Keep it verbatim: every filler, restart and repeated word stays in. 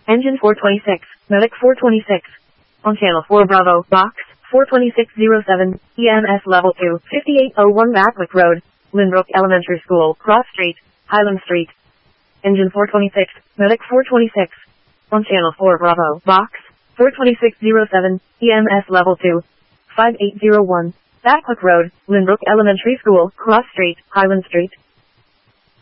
Engine four twenty-six, Medic four twenty-six. On channel four Bravo, box, four twenty-six oh seven, E M S level two, fifty-eight oh one Gatwick Road, Lynbrook Elementary School, Cross Street, Highland Street. Engine four twenty-six, Medic four twenty-six. On channel four Bravo, box, four twenty-six oh seven, E M S level two, five eight oh one, Gatwick Road, Lynbrook Elementary School, Cross Street, Highland Street.